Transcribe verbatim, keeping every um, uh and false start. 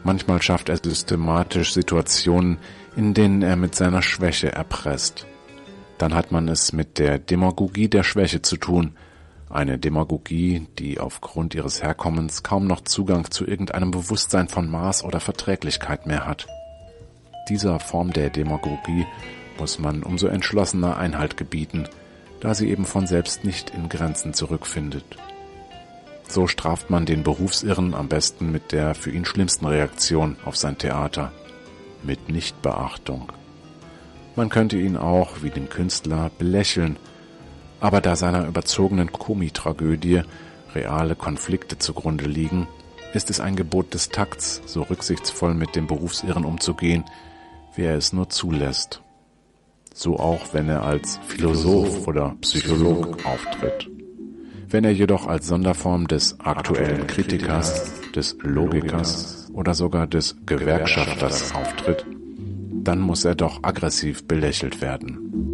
Manchmal schafft er systematisch Situationen, in denen er mit seiner Schwäche erpresst. Dann hat man es mit der Demagogie der Schwäche zu tun. Eine Demagogie, die aufgrund ihres Herkommens kaum noch Zugang zu irgendeinem Bewusstsein von Maß oder Verträglichkeit mehr hat. Dieser Form der Demagogie muss man umso entschlossener Einhalt gebieten, da sie eben von selbst nicht in Grenzen zurückfindet. So straft man den Berufsirren am besten mit der für ihn schlimmsten Reaktion auf sein Theater, mit Nichtbeachtung. Man könnte ihn auch, wie den Künstler, belächeln, aber da seiner überzogenen Komitragödie reale Konflikte zugrunde liegen, ist es ein Gebot des Takts, so rücksichtsvoll mit dem Berufsirren umzugehen, wie er es nur zulässt. So auch, wenn er als Philosoph oder Psycholog auftritt. Wenn er jedoch als Sonderform des aktuellen Kritikers, des Logikers oder sogar des Gewerkschafters auftritt, dann muss er doch aggressiv belächelt werden.